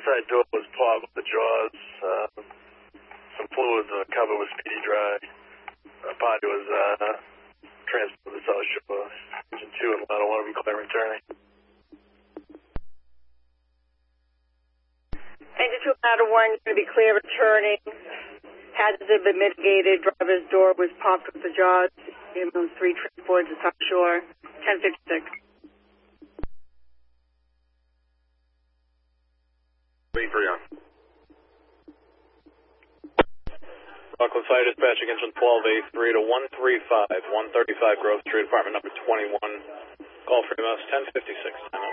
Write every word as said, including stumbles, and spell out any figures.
side door was popped with the jaws. Uh, some fluids on the cover was speedy dry. Uh, body was uh, transported to the South Shore. Engine two and ladder one will be clear returning. Engine two and ladder one going to be clear returning. Hazards have been mitigated. Driver's door was popped with the jaws. Ambulance three transported to South Shore. ten fifty-six. three three on. Rockland Fire dispatching engine twelve A three to one thirty-five, one thirty-five Grove Street, apartment number twenty-one. Call for E M S ten fifty-six.